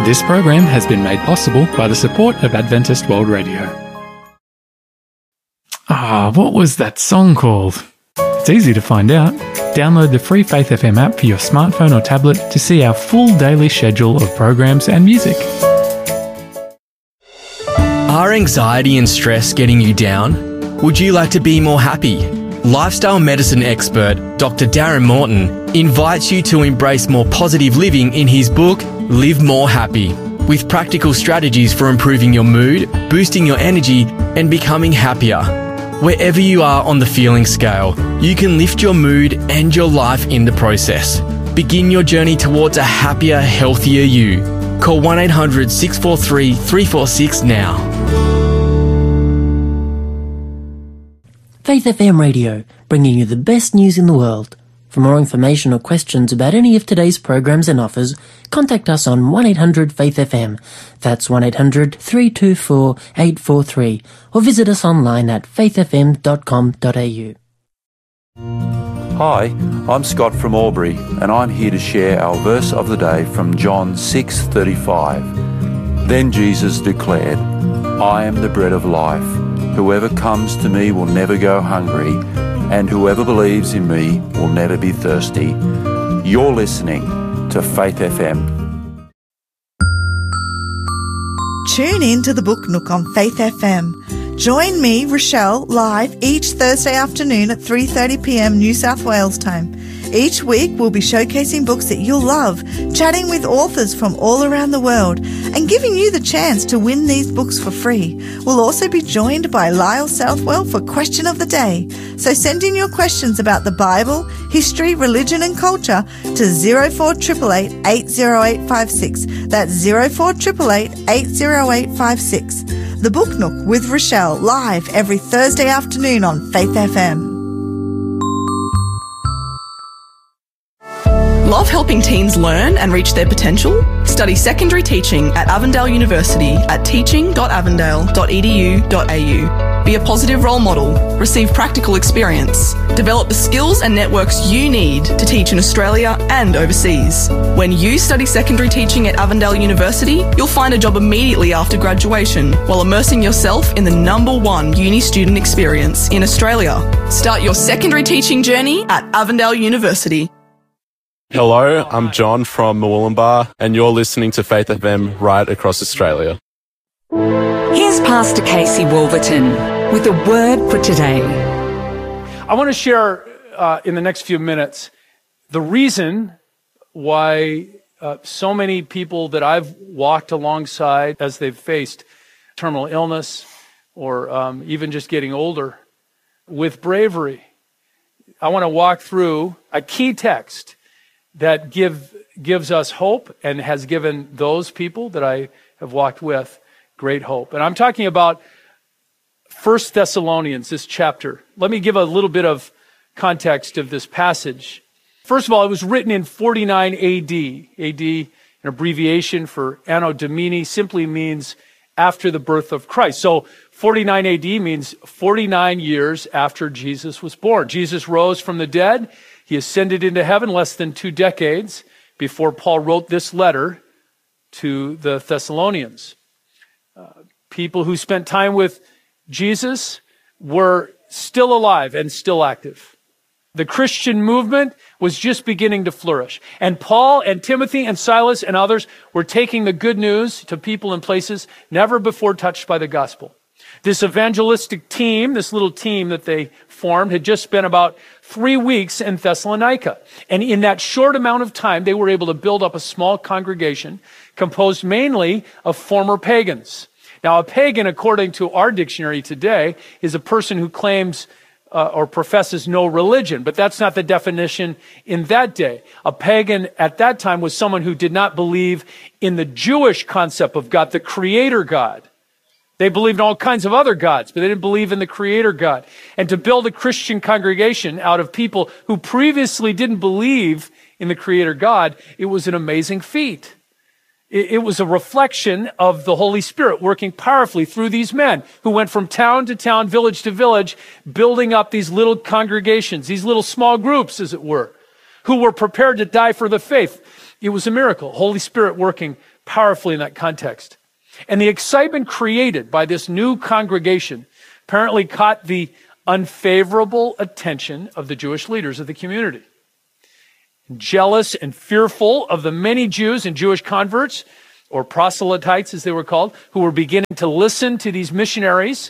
This program has been made possible by the support of Adventist World Radio. What was that song called? It's easy to find out. Download the free Faith FM app for your smartphone or tablet to see our full daily schedule of programs and music. Are anxiety and stress getting you down? Would you like to be more happy? Lifestyle medicine expert Dr. Darren Morton invites you to embrace more positive living in his book, Live More Happy, with practical strategies for improving your mood, boosting your energy, and becoming happier. Wherever you are on the feeling scale, you can lift your mood and your life in the process. Begin your journey towards a happier, healthier you. Call 1-800-643-346 now. Faith FM Radio, bringing you the best news in the world. For more information or questions about any of today's programs and offers, contact us on 1-800-FAITH-FM. That's 1-800-324-843. Or visit us online at faithfm.com.au. Hi, I'm Scott from Albury, and I'm here to share our verse of the day from John 6:35. Then Jesus declared, I am the bread of life. Whoever comes to me will never go hungry, and whoever believes in me will never be thirsty. You're listening to Faith FM. Tune in to the Book Nook on Faith FM. Join me, Rochelle, live each Thursday afternoon at 3:30 p.m. New South Wales time. Each week we'll be showcasing books that you'll love, chatting with authors from all around the world, and giving you the chance to win these books for free. We'll also be joined by Lyle Southwell for Question of the Day. So send in your questions about the Bible, history, religion and culture to 0488 80856. That's 0488 80856. The Book Nook with Rochelle, live every Thursday afternoon on Faith FM. Love helping teens learn and reach their potential? Study secondary teaching at Avondale University at teaching.avondale.edu.au. Be a positive role model, receive practical experience, develop the skills and networks you need to teach in Australia and overseas. When you study secondary teaching at Avondale University, you'll find a job immediately after graduation while immersing yourself in the #1 uni student experience in Australia. Start your secondary teaching journey at Avondale University. Hello, I'm John from Murwillumbah, and you're listening to Faith FM right across Australia. Here's Pastor Casey Wolverton with a word for today. I want to share in the next few minutes the reason why so many people that I've walked alongside as they've faced terminal illness or even just getting older with bravery. I want to walk through a key text that gives us hope and has given those people that I have walked with great hope. And I'm talking about 1 Thessalonians, this chapter. Let me give a little bit of context of this passage. First of all, it was written in 49 AD. AD, an abbreviation for Anno Domini, simply means after the birth of Christ. So 49 AD means 49 years after Jesus was born. Jesus rose from the dead. He ascended into heaven less than 2 decades before Paul wrote this letter to the Thessalonians. People who spent time with Jesus were still alive and still active. The Christian movement was just beginning to flourish. And Paul and Timothy and Silas and others were taking the good news to people in places never before touched by the gospel. This evangelistic team, this little team that they formed, had just spent about 3 weeks in Thessalonica. And in that short amount of time, they were able to build up a small congregation composed mainly of former pagans. Now, a pagan, according to our dictionary today, is a person who claims or professes no religion, but that's not the definition in that day. A pagan at that time was someone who did not believe in the Jewish concept of God, the creator God. They believed in all kinds of other gods, but they didn't believe in the creator God. And to build a Christian congregation out of people who previously didn't believe in the creator God, it was an amazing feat. It was a reflection of the Holy Spirit working powerfully through these men who went from town to town, village to village, building up these little congregations, these little small groups, as it were, who were prepared to die for the faith. It was a miracle. Holy Spirit working powerfully in that context. And the excitement created by this new congregation apparently caught the unfavorable attention of the Jewish leaders of the community. Jealous and fearful of the many Jews and Jewish converts, or proselytes as they were called, who were beginning to listen to these missionaries,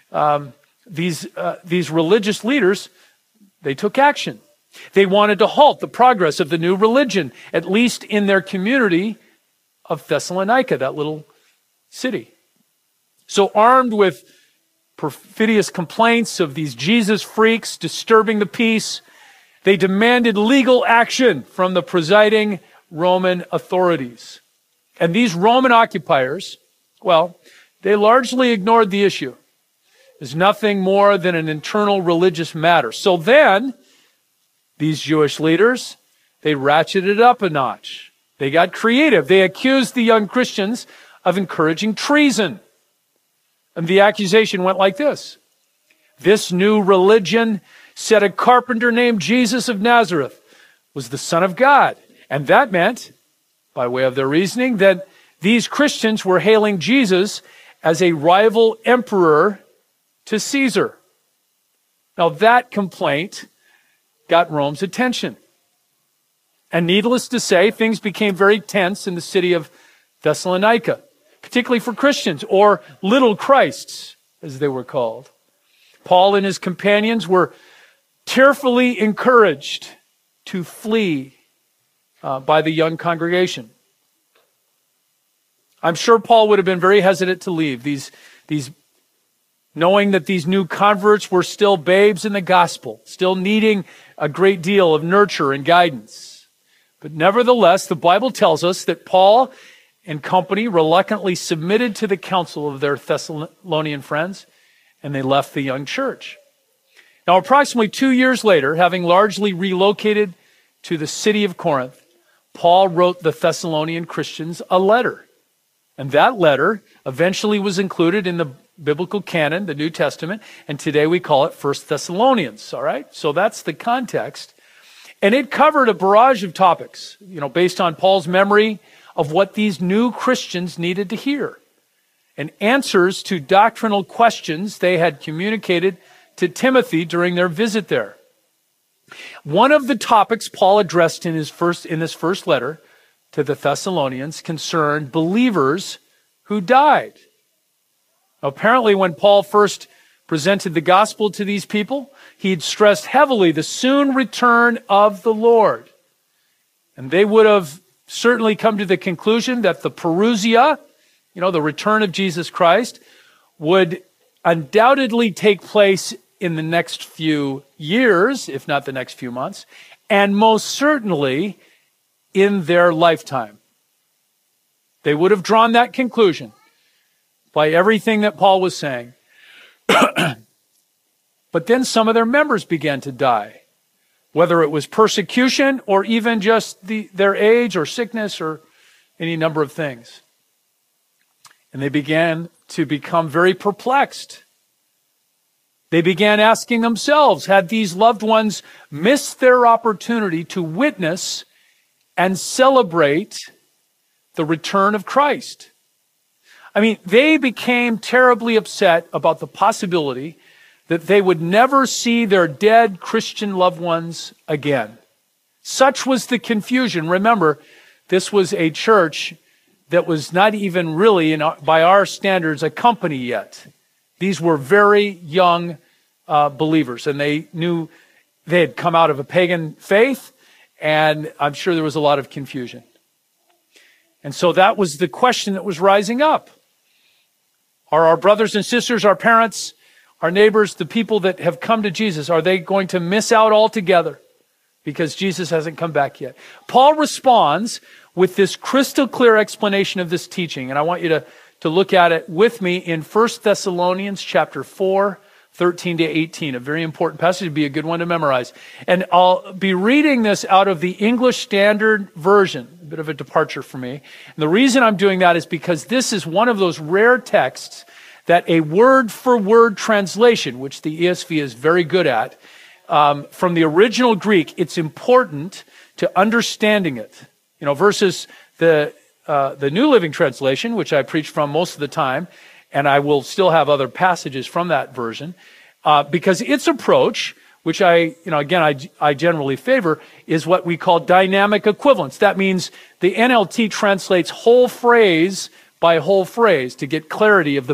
these religious leaders, they took action. They wanted to halt the progress of the new religion, at least in their community of Thessalonica, that little city. So armed with perfidious complaints of these Jesus freaks disturbing the peace, they demanded legal action from the presiding Roman authorities. And these Roman occupiers, well, they largely ignored the issue. It's nothing more than an internal religious matter. So then, these Jewish leaders, they ratcheted it up a notch. They got creative. They accused the young Christians of encouraging treason. And the accusation went like this. This new religion said a carpenter named Jesus of Nazareth was the Son of God. And that meant, by way of their reasoning, that these Christians were hailing Jesus as a rival emperor to Caesar. Now that complaint got Rome's attention. And needless to say, things became very tense in the city of Thessalonica, particularly for Christians, or little Christs, as they were called. Paul and his companions were tearfully encouraged to flee by the young congregation. I'm sure Paul would have been very hesitant to leave, these knowing that these new converts were still babes in the gospel, still needing a great deal of nurture and guidance. But nevertheless, the Bible tells us that Paul and company reluctantly submitted to the counsel of their Thessalonian friends, and they left the young church. Now, approximately 2 years later, having largely relocated to the city of Corinth, Paul wrote the Thessalonian Christians a letter. And that letter eventually was included in the biblical canon, the New Testament, and today we call it 1 Thessalonians, all right? So that's the context. And it covered a barrage of topics, based on Paul's memory of what these new Christians needed to hear, and answers to doctrinal questions they had communicated to Timothy during their visit there. One of the topics Paul addressed in this first letter to the Thessalonians concerned believers who died. Apparently, when Paul first presented the gospel to these people, he had stressed heavily the soon return of the Lord. And they would have certainly come to the conclusion that the parousia, the return of Jesus Christ, would undoubtedly take place in the next few years, if not the next few months, and most certainly in their lifetime. They would have drawn that conclusion by everything that Paul was saying. But then some of their members began to die, whether it was persecution or even just their age or sickness or any number of things. And they began to become very perplexed. They began asking themselves, had these loved ones missed their opportunity to witness and celebrate the return of Christ? I mean, they became terribly upset about the possibility that they would never see their dead Christian loved ones again. Such was the confusion. Remember, this was a church that was not even really, by our standards, a company yet. These were very young believers, and they knew they had come out of a pagan faith, and I'm sure there was a lot of confusion. And so that was the question that was rising up. Are our brothers and sisters, our parents, our neighbors, the people that have come to Jesus, are they going to miss out altogether because Jesus hasn't come back yet? Paul responds with this crystal clear explanation of this teaching, and I want you to look at it with me in 1 Thessalonians chapter 4, 13 to 18, a very important passage. It'd be a good one to memorize. And I'll be reading this out of the English Standard Version, a bit of a departure for me. And the reason I'm doing that is because this is one of those rare texts that a word-for-word translation, which the ESV is very good at, from the original Greek, it's important to understanding it. Versus the the New Living Translation, which I preach from most of the time, and I will still have other passages from that version, because its approach, which I generally favor, is what we call dynamic equivalence. That means the NLT translates whole phrase by whole phrase to get clarity of the